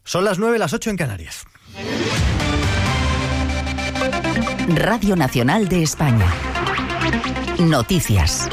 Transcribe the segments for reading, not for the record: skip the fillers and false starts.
Son las 9, las 8 en Canarias. Radio Nacional de España. Noticias.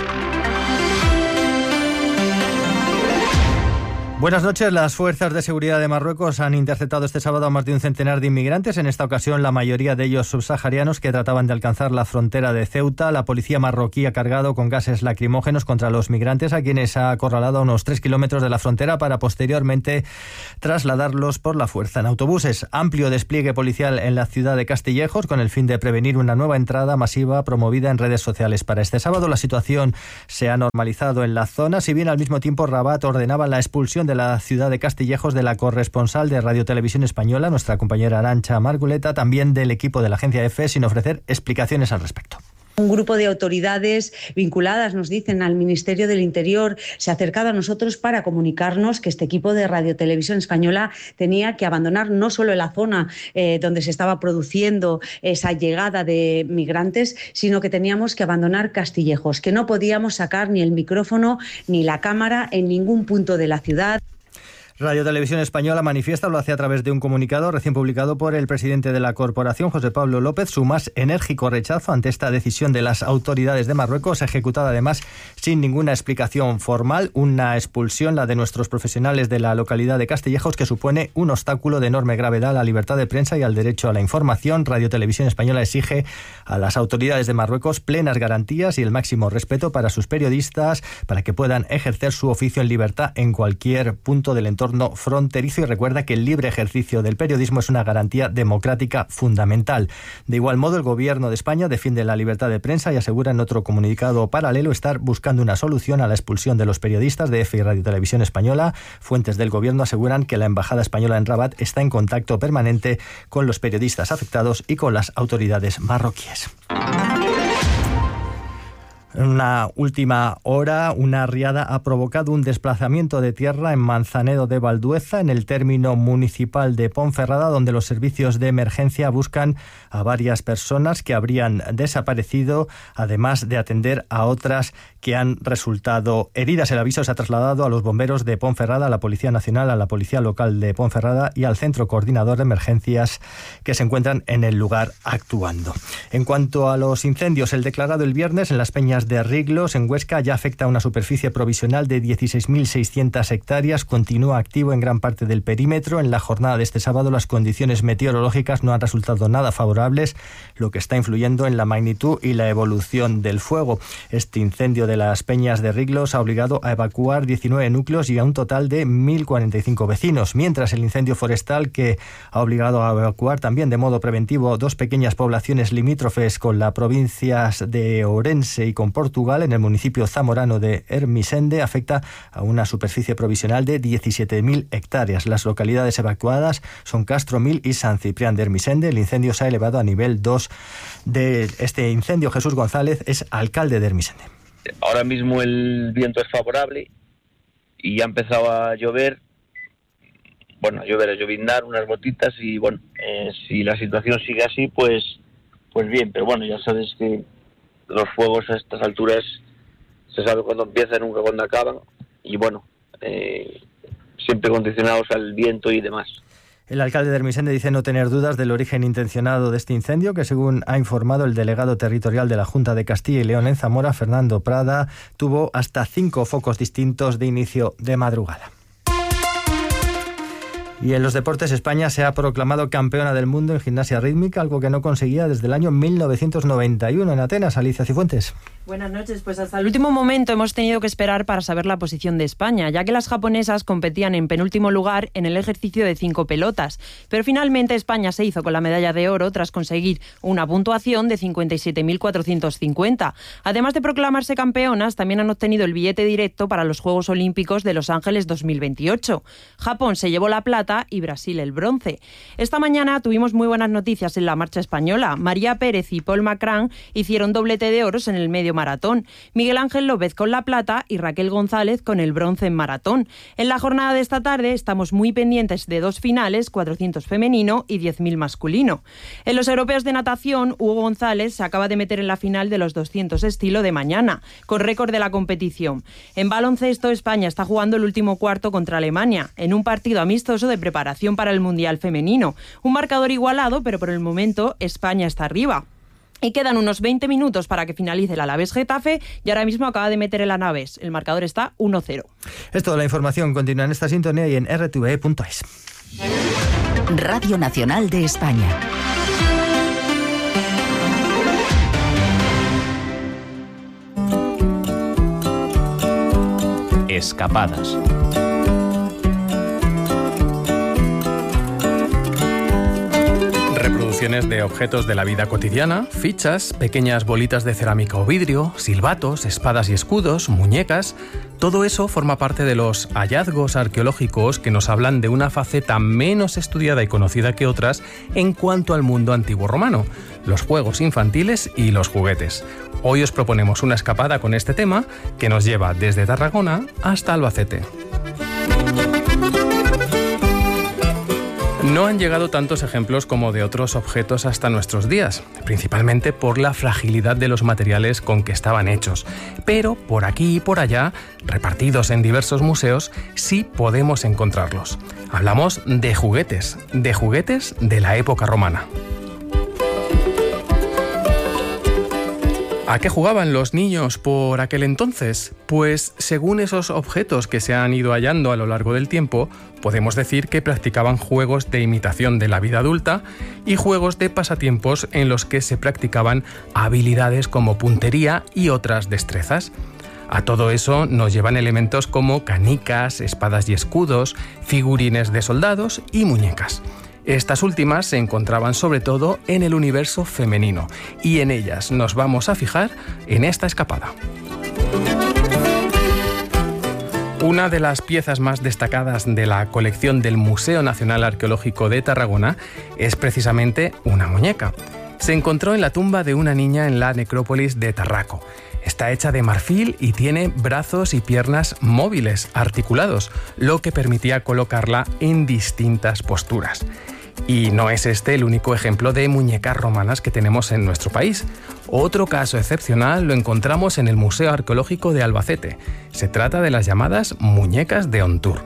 Buenas noches. Las fuerzas de seguridad de Marruecos han interceptado este sábado a más de un centenar de inmigrantes, en esta ocasión la mayoría de ellos subsaharianos que trataban de alcanzar la frontera de Ceuta. La policía marroquí ha cargado con gases lacrimógenos contra los migrantes, a quienes ha acorralado a unos 3 kilómetros de la frontera para posteriormente trasladarlos por la fuerza en autobuses. Amplio despliegue policial en la ciudad de Castillejos con el fin de prevenir una nueva entrada masiva promovida en redes sociales. Para este sábado la situación se ha normalizado en la zona, si bien al mismo tiempo Rabat ordenaba la expulsión de la ciudad de Castillejos de la corresponsal de Radio Televisión Española, nuestra compañera Arantxa Marguleta, también del equipo de la agencia EFE, sin ofrecer explicaciones al respecto. Un grupo de autoridades vinculadas, nos dicen, al Ministerio del Interior se ha acercado a nosotros para comunicarnos que este equipo de Radio Televisión Española tenía que abandonar no solo la zona donde se estaba produciendo esa llegada de migrantes, sino que teníamos que abandonar Castillejos, que no podíamos sacar ni el micrófono ni la cámara en ningún punto de la ciudad. Radio Televisión Española manifiesta, lo hace a través de un comunicado recién publicado por el presidente de la corporación, José Pablo López, su más enérgico rechazo ante esta decisión de las autoridades de Marruecos, ejecutada además sin ninguna explicación formal. Una expulsión, la de nuestros profesionales de la localidad de Castillejos, que supone un obstáculo de enorme gravedad a la libertad de prensa y al derecho a la información. Radio Televisión Española exige a las autoridades de Marruecos plenas garantías y el máximo respeto para sus periodistas, para que puedan ejercer su oficio en libertad en cualquier punto del entorno fronterizo, y recuerda que el libre ejercicio del periodismo es una garantía democrática fundamental. De igual modo, el Gobierno de España defiende la libertad de prensa y asegura en otro comunicado paralelo estar buscando una solución a la expulsión de los periodistas de EFE y Radio Televisión Española. Fuentes del Gobierno aseguran que la Embajada Española en Rabat está en contacto permanente con los periodistas afectados y con las autoridades marroquíes. En una última hora, una riada ha provocado un desplazamiento de tierra en Manzanedo de Valdueza, en el término municipal de Ponferrada, donde los servicios de emergencia buscan a varias personas que habrían desaparecido, además de atender a otras que han resultado heridas. El aviso se ha trasladado a los bomberos de Ponferrada, a la Policía Nacional, a la Policía Local de Ponferrada y al Centro Coordinador de Emergencias, que se encuentran en el lugar actuando. En cuanto a los incendios, el declarado el viernes en las Peñas de Riglos, en Huesca, ya afecta a una superficie provisional de 16.600 hectáreas. Continúa activo en gran parte del perímetro. En la jornada de este sábado, las condiciones meteorológicas no han resultado nada favorables, lo que está influyendo en la magnitud y la evolución del fuego. Este incendio de las Peñas de Riglos ha obligado a evacuar 19 núcleos y a un total de 1.045 vecinos, mientras el incendio forestal, que ha obligado a evacuar también de modo preventivo 2 pequeñas poblaciones limítrofes con las provincias de Ourense y con Portugal, en el municipio zamorano de Ermesinde, afecta a una superficie provisional de 17.000 hectáreas. Las localidades evacuadas son Castro Mil y San Ciprián de Ermesinde. El incendio se ha elevado a nivel 2 de este incendio. Jesús González es alcalde de Ermesinde. Ahora mismo el viento es favorable y ya ha empezado a llover. Bueno, a lloviznar unas gotitas y bueno, si la situación sigue así, pues bien. Pero bueno, ya sabes que los fuegos a estas alturas se sabe cuándo empiezan, nunca cuándo acaban, y bueno, siempre condicionados al viento y demás. El alcalde de Ermesinde dice no tener dudas del origen intencionado de este incendio, que según ha informado el delegado territorial de la Junta de Castilla y León en Zamora, Fernando Prada, tuvo hasta 5 focos distintos de inicio de madrugada. Y en los deportes, España se ha proclamado campeona del mundo en gimnasia rítmica, algo que no conseguía desde el año 1991 en Atenas. Alicia Cifuentes. Buenas noches. Pues hasta el último momento hemos tenido que esperar para saber la posición de España, ya que las japonesas competían en penúltimo lugar en el ejercicio de 5 pelotas. Pero finalmente España se hizo con la medalla de oro tras conseguir una puntuación de 57.450. Además de proclamarse campeonas, también han obtenido el billete directo para los Juegos Olímpicos de Los Ángeles 2028. Japón se llevó la plata y Brasil el bronce. Esta mañana tuvimos muy buenas noticias en la marcha española. María Pérez y Paul Macrán hicieron doblete de oros en el medio maratón. Miguel Ángel López con la plata y Raquel González con el bronce en maratón. En la jornada de esta tarde estamos muy pendientes de 2 finales, 400 femenino y 10.000 masculino. En los europeos de natación, Hugo González se acaba de meter en la final de los 200 estilo de mañana, con récord de la competición. En baloncesto, España está jugando el último cuarto contra Alemania, en un partido amistoso de preparación para el Mundial femenino. Un marcador igualado, pero por el momento España está arriba. Y quedan unos 20 minutos para que finalice el Alavés-Getafe y ahora mismo acaba de meter el Alavés. El marcador está 1-0. Es toda la información. Continúa en esta sintonía y en rtve.es. Radio Nacional de España. Escapadas. Reproducciones de objetos de la vida cotidiana, fichas, pequeñas bolitas de cerámica o vidrio, silbatos, espadas y escudos, muñecas. Todo eso forma parte de los hallazgos arqueológicos que nos hablan de una faceta menos estudiada y conocida que otras en cuanto al mundo antiguo romano, los juegos infantiles y los juguetes. Hoy os proponemos una escapada con este tema que nos lleva desde Tarragona hasta Albacete. No han llegado tantos ejemplos como de otros objetos hasta nuestros días, principalmente por la fragilidad de los materiales con que estaban hechos. Pero por aquí y por allá, repartidos en diversos museos, sí podemos encontrarlos. Hablamos de juguetes de la época romana. ¿A qué jugaban los niños por aquel entonces? Pues según esos objetos que se han ido hallando a lo largo del tiempo, podemos decir que practicaban juegos de imitación de la vida adulta y juegos de pasatiempos en los que se practicaban habilidades como puntería y otras destrezas. A todo eso nos llevan elementos como canicas, espadas y escudos, figurines de soldados y muñecas. Estas últimas se encontraban sobre todo en el universo femenino y en ellas nos vamos a fijar en esta escapada. Una de las piezas más destacadas de la colección del Museo Nacional Arqueológico de Tarragona es precisamente una muñeca. Se encontró en la tumba de una niña en la necrópolis de Tarraco. Está hecha de marfil y tiene brazos y piernas móviles, articulados, lo que permitía colocarla en distintas posturas. Y no es este el único ejemplo de muñecas romanas que tenemos en nuestro país. Otro caso excepcional lo encontramos en el Museo Arqueológico de Albacete. Se trata de las llamadas muñecas de Ontur.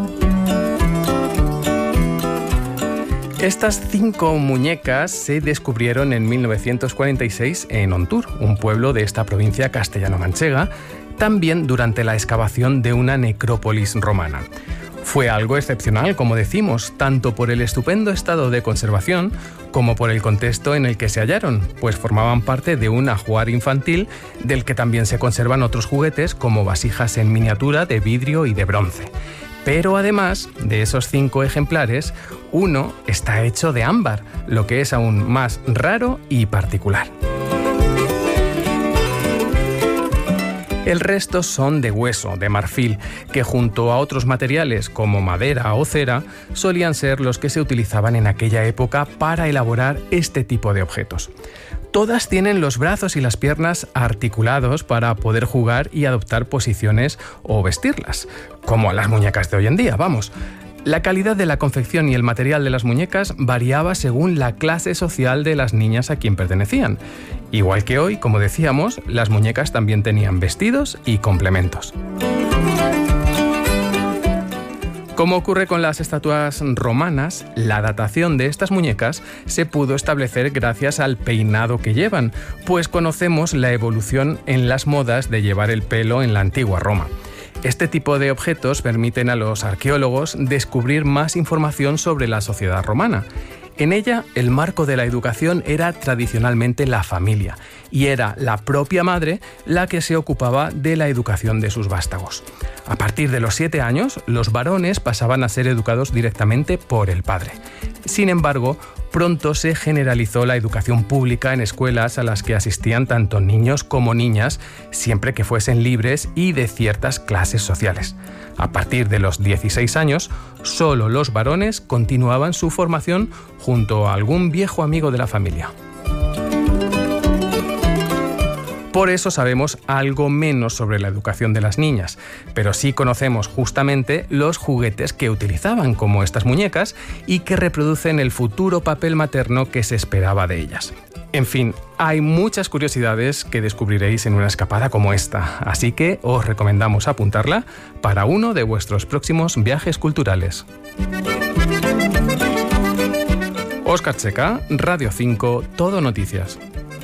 Estas 5 muñecas se descubrieron en 1946 en Ontur, un pueblo de esta provincia castellano-manchega, también durante la excavación de una necrópolis romana. Fue algo excepcional, como decimos, tanto por el estupendo estado de conservación como por el contexto en el que se hallaron, pues formaban parte de un ajuar infantil del que también se conservan otros juguetes como vasijas en miniatura de vidrio y de bronce. Pero además de esos 5 ejemplares, uno está hecho de ámbar, lo que es aún más raro y particular. El resto son de hueso, de marfil, que junto a otros materiales como madera o cera, solían ser los que se utilizaban en aquella época para elaborar este tipo de objetos. Todas tienen los brazos y las piernas articulados para poder jugar y adoptar posiciones o vestirlas, como las muñecas de hoy en día, vamos. La calidad de la confección y el material de las muñecas variaba según la clase social de las niñas a quien pertenecían. Igual que hoy, como decíamos, las muñecas también tenían vestidos y complementos. Como ocurre con las estatuas romanas, la datación de estas muñecas se pudo establecer gracias al peinado que llevan, pues conocemos la evolución en las modas de llevar el pelo en la antigua Roma. Este tipo de objetos permiten a los arqueólogos descubrir más información sobre la sociedad romana. En ella, el marco de la educación era tradicionalmente la familia, y era la propia madre la que se ocupaba de la educación de sus vástagos. A partir de los 7 años, los varones pasaban a ser educados directamente por el padre. Sin embargo, pronto se generalizó la educación pública en escuelas a las que asistían tanto niños como niñas, siempre que fuesen libres y de ciertas clases sociales. A partir de los 16 años, solo los varones continuaban su formación junto a algún viejo amigo de la familia. Por eso sabemos algo menos sobre la educación de las niñas, pero sí conocemos justamente los juguetes que utilizaban, como estas muñecas, y que reproducen el futuro papel materno que se esperaba de ellas. En fin, hay muchas curiosidades que descubriréis en una escapada como esta, así que os recomendamos apuntarla para uno de vuestros próximos viajes culturales. Óscar Checa, Radio 5, Todo Noticias.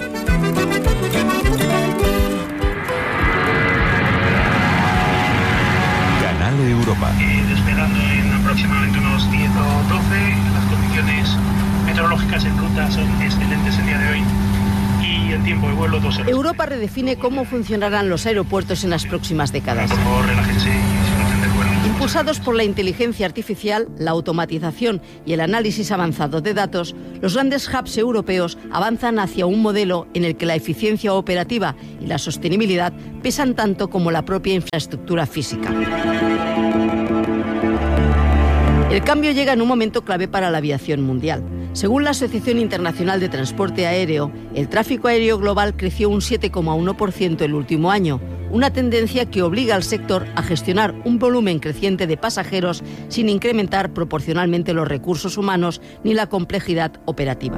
Canal Europa. Despegando en aproximadamente unos 10 o 12, las condiciones meteorológicas en ruta son excelentes el día de hoy y el tiempo de vuelo 2 horas. Europa redefine cómo funcionarán los aeropuertos en las próximas décadas. Por favor, relájense y disfruten del vuelo. Impulsados por la inteligencia artificial, la automatización y el análisis avanzado de datos, los grandes hubs europeos avanzan hacia un modelo en el que la eficiencia operativa y la sostenibilidad pesan tanto como la propia infraestructura física. El cambio llega en un momento clave para la aviación mundial. Según la Asociación Internacional de Transporte Aéreo, el tráfico aéreo global creció un 7,1% el último año, una tendencia que obliga al sector a gestionar un volumen creciente de pasajeros sin incrementar proporcionalmente los recursos humanos ni la complejidad operativa.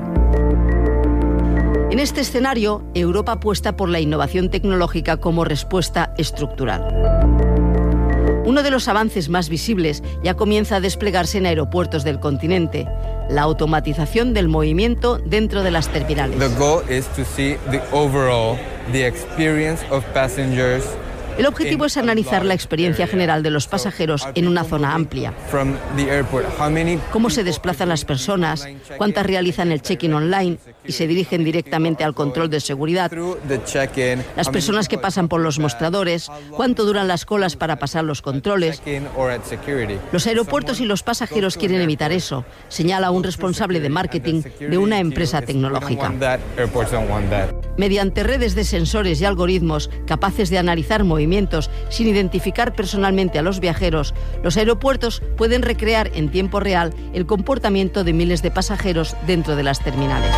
En este escenario, Europa apuesta por la innovación tecnológica como respuesta estructural. Uno de los avances más visibles ya comienza a desplegarse en aeropuertos del continente, la automatización del movimiento dentro de las terminales. The goal is to see the experience of passengers. El objetivo es analizar la experiencia general de los pasajeros en una zona amplia. Cómo se desplazan las personas, cuántas realizan el check-in online y se dirigen directamente al control de seguridad, las personas que pasan por los mostradores, cuánto duran las colas para pasar los controles. Los aeropuertos y los pasajeros quieren evitar eso, señala un responsable de marketing de una empresa tecnológica. Mediante redes de sensores y algoritmos capaces de analizar movimientos sin identificar personalmente a los viajeros, los aeropuertos pueden recrear en tiempo real el comportamiento de miles de pasajeros dentro de las terminales.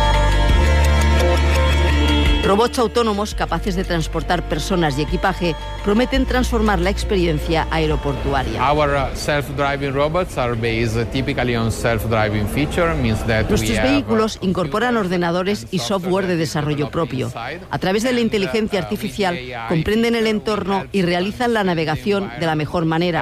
Robots autónomos capaces de transportar personas y equipaje prometen transformar la experiencia aeroportuaria. Nuestros vehículos incorporan ordenadores y software de desarrollo propio. A través de la inteligencia artificial comprenden el entorno y realizan la navegación de la mejor manera,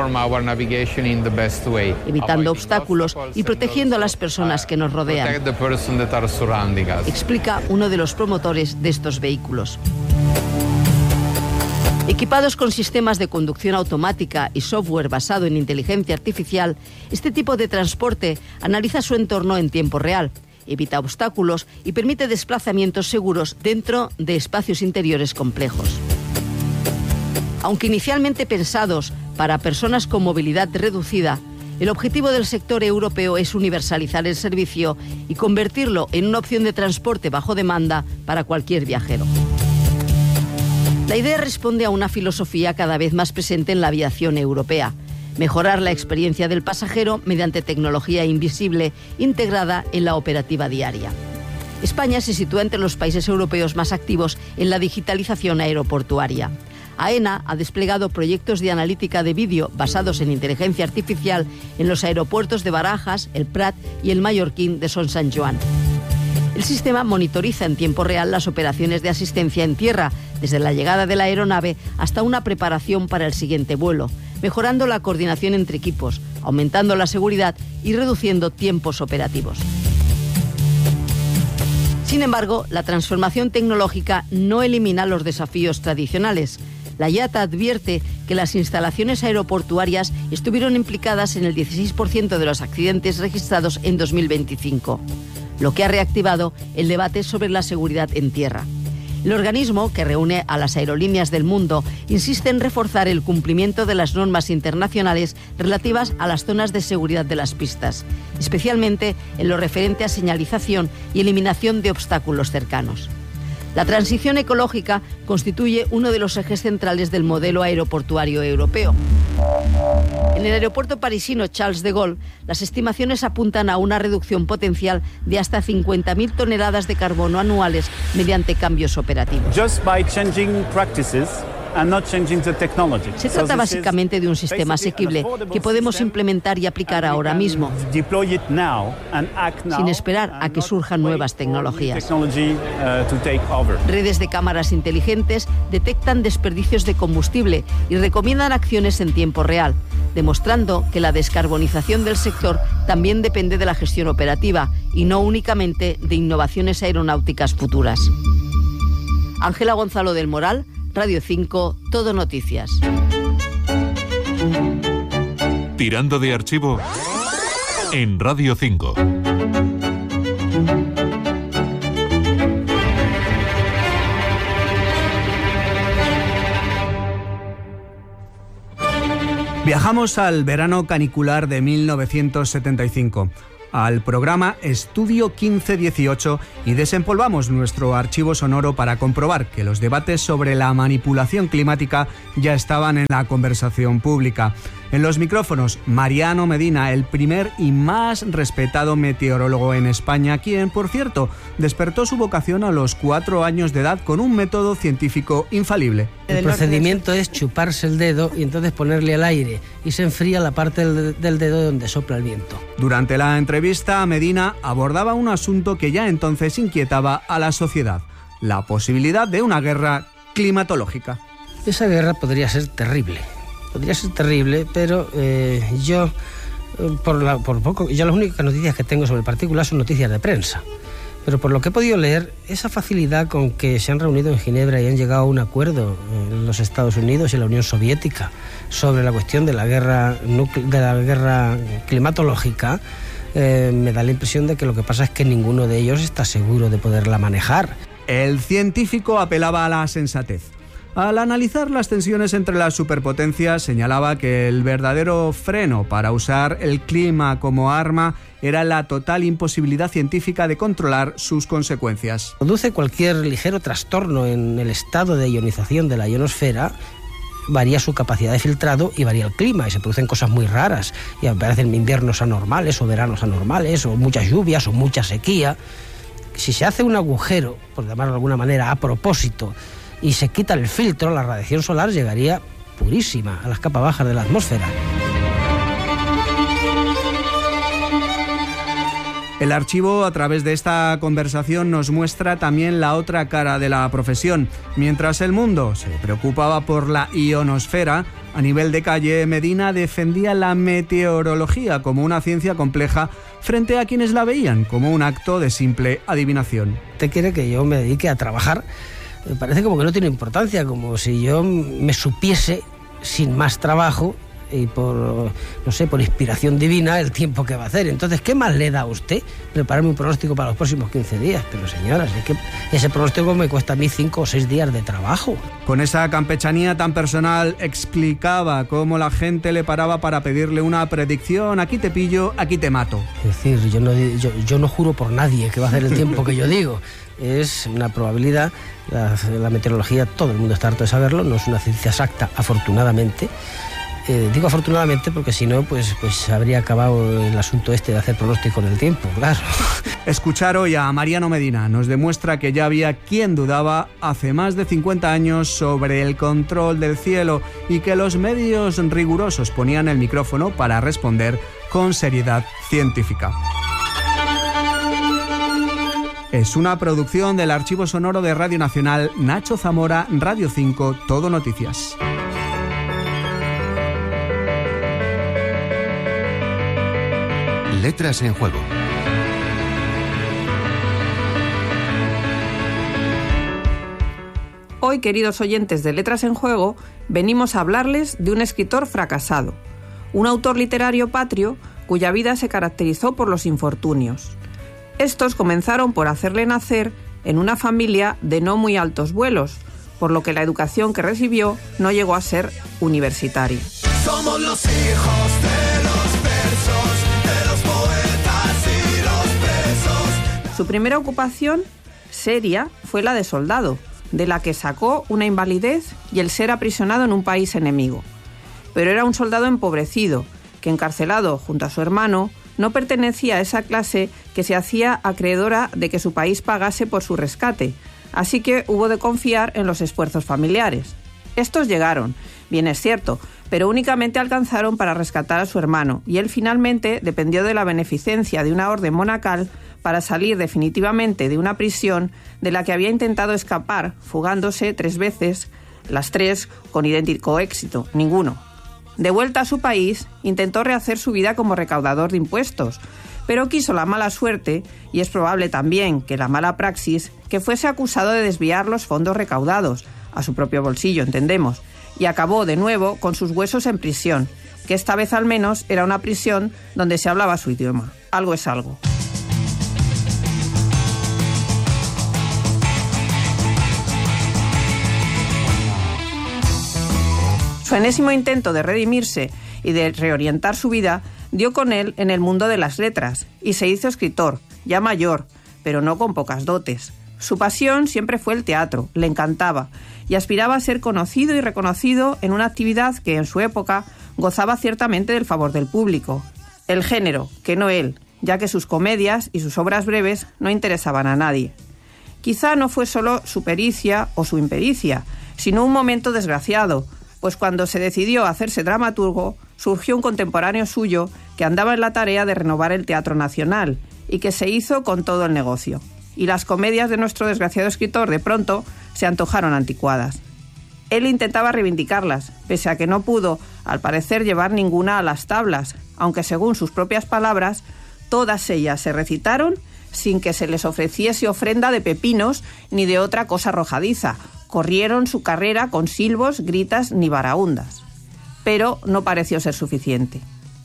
evitando obstáculos y protegiendo a las personas que nos rodean, explica uno de los promotores de estos vehículos. Equipados con sistemas de conducción automática y software basado en inteligencia artificial, este tipo de transporte analiza su entorno en tiempo real, evita obstáculos y permite desplazamientos seguros dentro de espacios interiores complejos. Aunque inicialmente pensados para personas con movilidad reducida, el objetivo del sector europeo es universalizar el servicio y convertirlo en una opción de transporte bajo demanda para cualquier viajero. La idea responde a una filosofía cada vez más presente en la aviación europea: mejorar la experiencia del pasajero mediante tecnología invisible integrada en la operativa diaria. España se sitúa entre los países europeos más activos en la digitalización aeroportuaria. AENA ha desplegado proyectos de analítica de vídeo basados en inteligencia artificial en los aeropuertos de Barajas, el Prat y el mallorquín de Son Sant Joan. El sistema monitoriza en tiempo real las operaciones de asistencia en tierra, desde la llegada de la aeronave hasta una preparación para el siguiente vuelo, mejorando la coordinación entre equipos, aumentando la seguridad y reduciendo tiempos operativos. Sin embargo, la transformación tecnológica no elimina los desafíos tradicionales. La IATA advierte que las instalaciones aeroportuarias estuvieron implicadas en el 16% de los accidentes registrados en 2025, lo que ha reactivado el debate sobre la seguridad en tierra. El organismo, que reúne a las aerolíneas del mundo, insiste en reforzar el cumplimiento de las normas internacionales relativas a las zonas de seguridad de las pistas, especialmente en lo referente a señalización y eliminación de obstáculos cercanos. La transición ecológica constituye uno de los ejes centrales del modelo aeroportuario europeo. En el aeropuerto parisino Charles de Gaulle, las estimaciones apuntan a una reducción potencial de hasta 50.000 toneladas de carbono anuales mediante cambios operativos. Se trata básicamente de un sistema asequible que podemos implementar y aplicar ahora mismo, sin esperar a que surjan nuevas tecnologías. Redes de cámaras inteligentes detectan desperdicios de combustible y recomiendan acciones en tiempo real. demostrando que la descarbonización del sector también depende de la gestión operativa y no únicamente de innovaciones aeronáuticas futuras. Ángela Gonzalo del Moral, Radio 5, Todo Noticias. Tirando de archivo en Radio 5. Viajamos al verano canicular de 1975, al programa Estudio 1518 y desempolvamos nuestro archivo sonoro para comprobar que los debates sobre la manipulación climática ya estaban en la conversación pública. En los micrófonos, Mariano Medina, el primer y más respetado meteorólogo en España, quien, por cierto, despertó su vocación a los 4 años de edad con un método científico infalible. El procedimiento es chuparse el dedo y entonces ponerle al aire y se enfría la parte del dedo donde sopla el viento. Durante la entrevista, Medina abordaba un asunto que ya entonces inquietaba a la sociedad: la posibilidad de una guerra climatológica. Esa guerra podría ser terrible, pero yo las únicas noticias que tengo sobre el particular son noticias de prensa. Pero por lo que he podido leer, esa facilidad con que se han reunido en Ginebra y han llegado a un acuerdo en los Estados Unidos y la Unión Soviética sobre la cuestión de la guerra climatológica, me da la impresión de que lo que pasa es que ninguno de ellos está seguro de poderla manejar. El científico apelaba a la sensatez. Al analizar las tensiones entre las superpotencias, señalaba que el verdadero freno para usar el clima como arma era la total imposibilidad científica de controlar sus consecuencias. Produce cualquier ligero trastorno en el estado de ionización de la ionosfera, varía su capacidad de filtrado y varía el clima, y se producen cosas muy raras, y aparecen inviernos anormales o veranos anormales, o muchas lluvias o mucha sequía. Si se hace un agujero, por llamarlo de alguna manera, a propósito, y se quita el filtro, la radiación solar llegaría purísima a las capas bajas de la atmósfera. El archivo, a través de esta conversación, nos muestra también la otra cara de la profesión. Mientras el mundo se preocupaba por la ionosfera, a nivel de calle, Medina defendía la meteorología como una ciencia compleja frente a quienes la veían como un acto de simple adivinación. ¿Usted quiere que yo me dedique a trabajar? Me parece como que no tiene importancia, como si yo me supiese sin más trabajo y por inspiración divina el tiempo que va a hacer. Entonces, ¿qué más le da a usted prepararme un pronóstico para los próximos 15 días? Pero señoras, es que ese pronóstico me cuesta a mí 5 o 6 días de trabajo. Con esa campechanía tan personal explicaba cómo la gente le paraba para pedirle una predicción: aquí te pillo, aquí te mato. Es decir, yo no juro por nadie que va a hacer el tiempo que yo digo. Es una probabilidad. La meteorología, todo el mundo está harto de saberlo, no es una ciencia exacta, afortunadamente. Digo afortunadamente porque si no, pues habría acabado el asunto este de hacer pronóstico en el tiempo, claro. Escuchar hoy a Mariano Medina nos demuestra que ya había quien dudaba hace más de 50 años sobre el control del cielo y que los medios rigurosos ponían el micrófono para responder con seriedad científica. Es una producción del Archivo Sonoro de Radio Nacional, Nacho Zamora, Radio 5, Todo Noticias. Letras en juego. Hoy, queridos oyentes de Letras en Juego, venimos a hablarles de un escritor fracasado, un autor literario patrio cuya vida se caracterizó por los infortunios. Estos comenzaron por hacerle nacer en una familia de no muy altos vuelos, por lo que la educación que recibió no llegó a ser universitaria. Somos los hijos de los versos, de los poetas y los presos. Su primera ocupación seria fue la de soldado, de la que sacó una invalidez y el ser aprisionado en un país enemigo. Pero era un soldado empobrecido, que encarcelado junto a su hermano, no pertenecía a esa clase que se hacía acreedora de que su país pagase por su rescate, así que hubo de confiar en los esfuerzos familiares. Estos llegaron, bien es cierto, pero únicamente alcanzaron para rescatar a su hermano, y él finalmente dependió de la beneficencia de una orden monacal para salir definitivamente de una prisión de la que había intentado escapar, fugándose 3 veces, las 3 con idéntico éxito, ninguno. De vuelta a su país, intentó rehacer su vida como recaudador de impuestos, pero quiso la mala suerte, y es probable también que la mala praxis, que fuese acusado de desviar los fondos recaudados, a su propio bolsillo, entendemos, y acabó de nuevo con sus huesos en prisión, que esta vez al menos era una prisión donde se hablaba su idioma. Algo es algo. Su enésimo intento de redimirse y de reorientar su vida dio con él en el mundo de las letras y se hizo escritor, ya mayor, pero no con pocas dotes. Su pasión siempre fue el teatro, le encantaba y aspiraba a ser conocido y reconocido en una actividad que en su época gozaba ciertamente del favor del público. El género, que no él, ya que sus comedias y sus obras breves no interesaban a nadie. Quizá no fue solo su pericia o su impericia, sino un momento desgraciado, pues cuando se decidió a hacerse dramaturgo, surgió un contemporáneo suyo que andaba en la tarea de renovar el Teatro Nacional y que se hizo con todo el negocio. Y las comedias de nuestro desgraciado escritor de pronto se antojaron anticuadas. Él intentaba reivindicarlas, pese a que no pudo, al parecer, llevar ninguna a las tablas, aunque según sus propias palabras, todas ellas se recitaron sin que se les ofreciese ofrenda de pepinos ni de otra cosa arrojadiza. Corrieron su carrera con silbos, gritas ni baraúndas. Pero no pareció ser suficiente.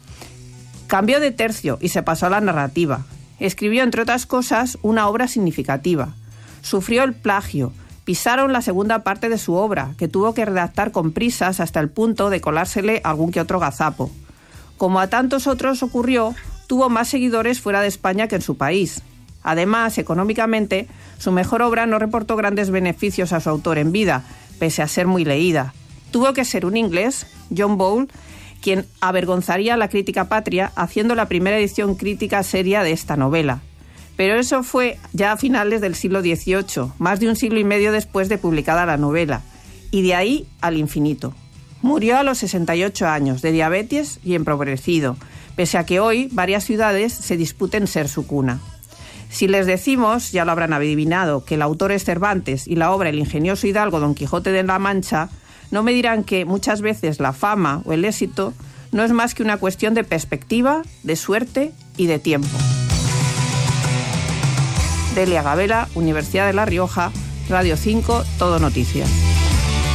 Cambió de tercio y se pasó a la narrativa. Escribió, entre otras cosas, una obra significativa. Sufrió el plagio. Pisaron la segunda parte de su obra, que tuvo que redactar con prisas hasta el punto de colársele algún que otro gazapo. Como a tantos otros ocurrió, tuvo más seguidores fuera de España que en su país. Además, económicamente, su mejor obra no reportó grandes beneficios a su autor en vida, pese a ser muy leída. Tuvo que ser un inglés, John Bowl, quien avergonzaría a la crítica patria haciendo la primera edición crítica seria de esta novela. Pero eso fue ya a finales del siglo XVIII, más de un siglo y medio después de publicada la novela, y de ahí al infinito. Murió a los 68 años, de diabetes y empobrecido, pese a que hoy varias ciudades se disputen ser su cuna. Si les decimos, ya lo habrán adivinado, que el autor es Cervantes y la obra El ingenioso hidalgo Don Quijote de la Mancha, no me dirán que muchas veces la fama o el éxito no es más que una cuestión de perspectiva, de suerte y de tiempo. Delia Gabela, Universidad de La Rioja, Radio 5, Todo Noticias.